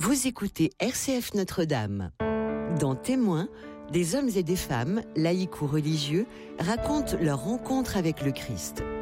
Vous écoutez RCF Notre-Dame. Dans Témoins, des hommes et des femmes, laïcs ou religieux, racontent leur rencontre avec le Christ.